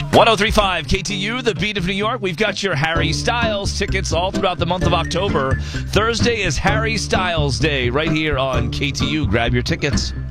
1035 KTU, the beat of New York. We've got your Harry Styles tickets all throughout the month of October. Thursday is Harry Styles Day right here on KTU. Grab your tickets.